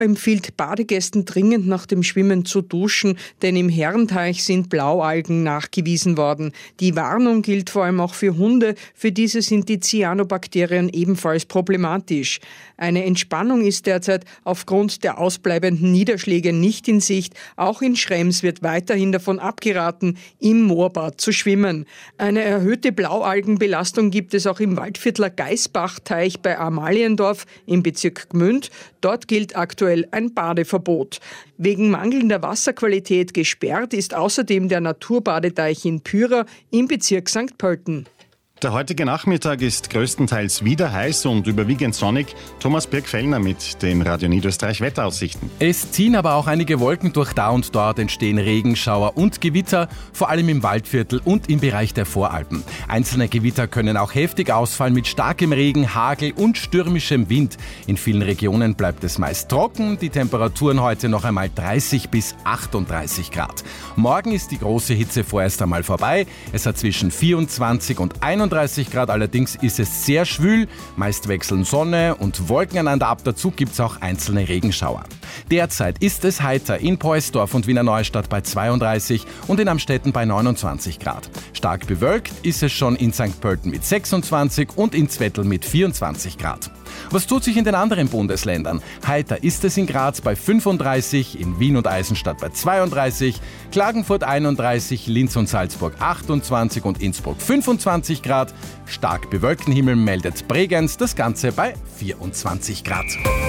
empfiehlt Badegästen dringend nach dem Schwimmen zu duschen, denn im Herrenteich sind Blaualgen nachgewiesen worden. Die Warnung gilt vor allem auch für Hunde, für diese sind die Cyanobakterien ebenfalls problematisch. Eine Entspannung ist derzeit aufgrund der ausbleibenden Niederschläge nicht in Sicht. Auch in Schrems wird weiterhin davon abgeraten, im Moorbad zu schwimmen. Eine erhöhte Blaualgenbelastung gibt es auch im Waldviertler Geisbachteich bei Amaliendorf im Bezirk Gmünd. Dort gilt aktuell ein Badeverbot. Wegen mangelnder Wasserqualität gesperrt ist außerdem der Naturbadeteich in Pyhrer im Bezirk St. Pölten. Der heutige Nachmittag ist größtenteils wieder heiß und überwiegend sonnig. Thomas Birk-Fellner mit den Radio Niederösterreich Wetteraussichten. Es ziehen aber auch einige Wolken durch, da und dort entstehen Regenschauer und Gewitter, vor allem im Waldviertel und im Bereich der Voralpen. Einzelne Gewitter können auch heftig ausfallen mit starkem Regen, Hagel und stürmischem Wind. In vielen Regionen bleibt es meist trocken, die Temperaturen heute noch einmal 30 bis 38 Grad. Morgen ist die große Hitze vorerst einmal vorbei. Es hat zwischen 24 und 31 Grad, allerdings ist es sehr schwül. Meist wechseln Sonne und Wolken einander ab. Dazu gibt es auch einzelne Regenschauer. Derzeit ist es heiter in Poesdorf und Wiener Neustadt bei 32 und in Amstetten bei 29 Grad. Stark bewölkt ist es schon in St. Pölten mit 26 und in Zwettl mit 24 Grad. Was tut sich in den anderen Bundesländern? Heiter ist es in Graz bei 35, in Wien und Eisenstadt bei 32, Klagenfurt 31, Linz und Salzburg 28 und Innsbruck 25 Grad. Stark bewölkten Himmel meldet Bregenz, das Ganze bei 24 Grad.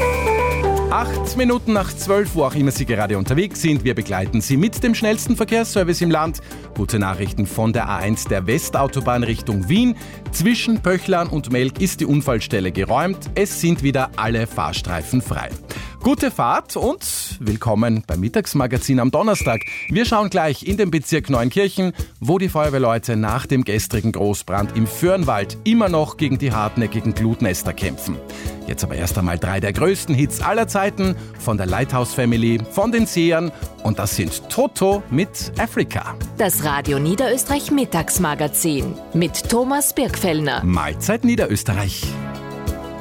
8 Minuten nach 12, wo auch immer Sie gerade unterwegs sind. Wir begleiten Sie mit dem schnellsten Verkehrsservice im Land. Gute Nachrichten von der A1 der Westautobahn Richtung Wien. Zwischen Pöchlern und Melk ist die Unfallstelle geräumt. Es sind wieder alle Fahrstreifen frei. Gute Fahrt und willkommen beim Mittagsmagazin am Donnerstag. Wir schauen gleich in den Bezirk Neunkirchen, wo die Feuerwehrleute nach dem gestrigen Großbrand im Föhrenwald immer noch gegen die hartnäckigen Glutnester kämpfen. Jetzt aber erst einmal 3 der größten Hits aller Zeiten von der Lighthouse Family, von den Sehern, und das sind Toto mit Africa. Das Radio Niederösterreich Mittagsmagazin mit Thomas Birk-Fellner. Mahlzeit Niederösterreich.